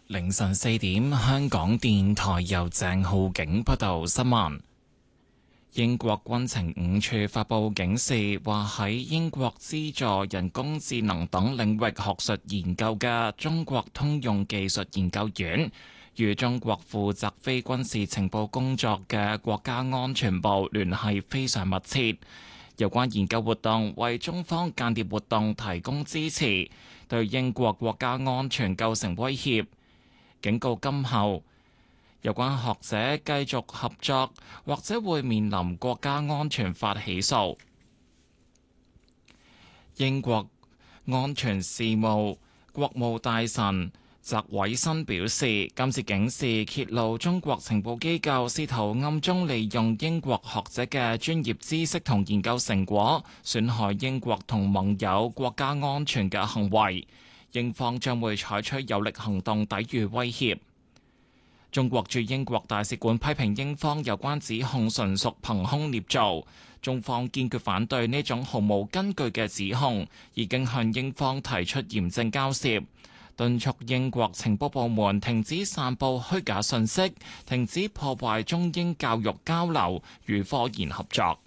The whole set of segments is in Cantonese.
凌晨4點，香港電台由鄭浩景報道新聞。英國軍情5處發布警示，話喺英國資助人工智能等領域學術研究嘅中國通用技術研究院，與中國負責非軍事情報工作嘅國家安全部聯繫非常密切。有關研究活動為中方間諜活動提供支持，對英國國家安全構成威脅。警告今後有關學者繼續合作，或者會面臨國家安全法起訴。英國安全事務國務大臣澤偉新表示，今次警示揭露中國情報機構試圖暗中利用英國學者嘅專業知識同研究成果，損害英國同盟友國家安全嘅行為。英方將會採取有力行動抵禦威脅。中國駐英國大使館批評英方有關指控純屬憑空捏造，中方堅決反對呢種毫無根據嘅指控，已經向英方提出嚴正交涉，敦促英國情報部門停止散布虛假信息，停止破壞中英教育交流與科研合作。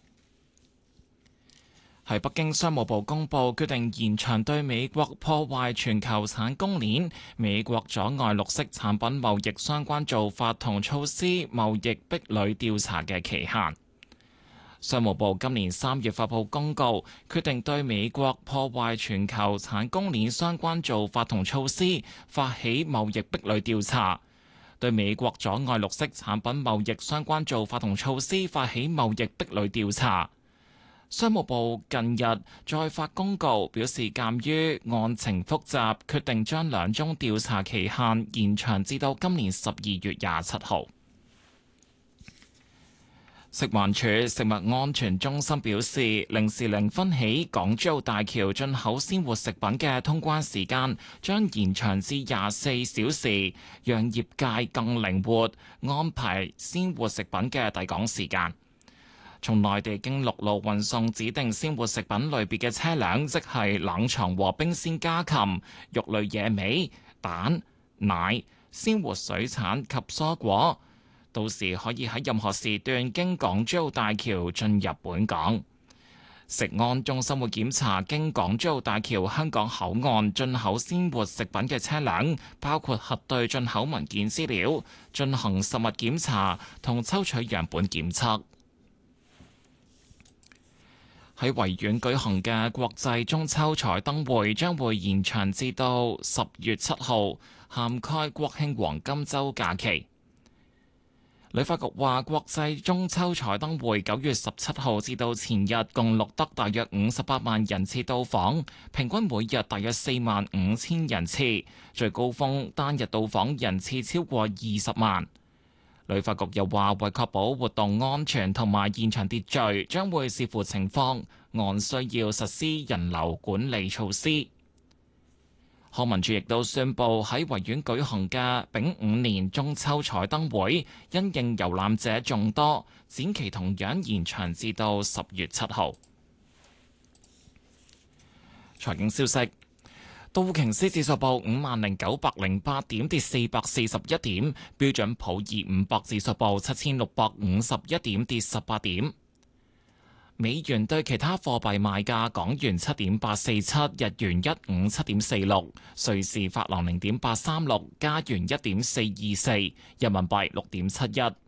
喺北京，商務部公布決定延長對美國破壞全球產供鏈、美國阻礙綠色產品貿易相關做法同措施貿易壁壘調查嘅期限。商務部今年3月發布公告，決定對美國破壞全球產供鏈相關做法同措施發起貿易壁壘調查，對美國阻礙綠色產品貿易相關做法同措施發起貿易壁壘調查。商務部近日再發公告，表示鑑於案情複雜，決定將兩宗調查期限延長至到今年12月27號。食環署食物安全中心表示，0時0分起，港珠澳大橋進口鮮活食品嘅通關時間將延長至24小時，讓業界更靈活安排鮮活食品嘅抵港時間。從內地經陸路運送指定鮮活食品類別嘅車輛，即係冷藏和冰鮮家禽、肉類野味、蛋、奶、鮮活水產及蔬果，到時可以喺任何時段經港珠澳大橋進入本港。食安中心會檢查經港珠澳大橋香港口岸進口鮮活食品嘅車輛，包括核對進口文件資料、進行實物檢查同抽取樣本檢測。喺維園舉行嘅國際中秋彩燈會將會延長至到10月7號，涵蓋國慶黃金週假期。旅發局話，國際中秋彩燈會9月17號至到前日共錄得大約58萬人次到訪，平均每日大約45000人次，最高峰單日到訪人次超過20萬。旅發局又話，為確保活動安全同埋現場秩序，將會視乎情況，按需要實施人流管理措施。康文署亦都宣布喺維園舉行嘅丙午年中秋彩燈會，因應遊覽者眾多，展期同樣延長至到10月7號。財經消息。道瓊斯指數報50,908點，跌441點；標準普爾500指數報7651點，跌18點。美元對其他貨幣賣價：港元7.847，日元157.46，瑞士法郎0.836，加元1.424，人民幣6.71，